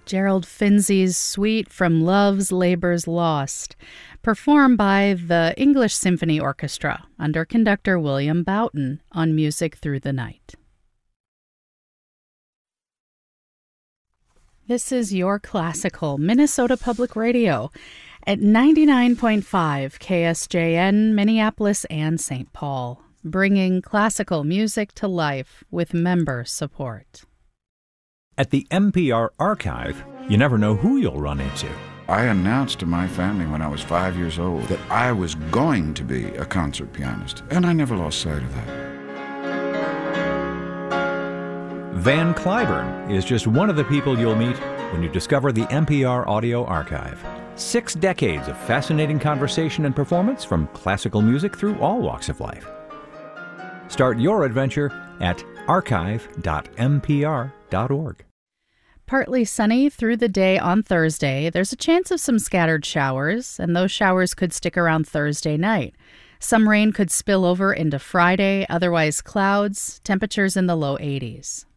Gerald Finzi's Suite from Love's Labour's Lost, performed by the English Symphony Orchestra under conductor William Boughton on Music Through the Night. This is Your Classical, Minnesota Public Radio at 99.5 KSJN, Minneapolis and St. Paul, bringing classical music to life with member support. At the NPR Archive, you never know who you'll run into. I announced to my family when I was 5 years old that I was going to be a concert pianist, and I never lost sight of that. Van Cliburn is just one of the people you'll meet when you discover the NPR Audio Archive. 6 decades of fascinating conversation and performance from classical music through all walks of life. Start your adventure at archive.npr.org. Partly sunny through the day on Thursday. There's a chance of some scattered showers, and those showers could stick around Thursday night. Some rain could spill over into Friday, otherwise clouds, temperatures in the low 80s.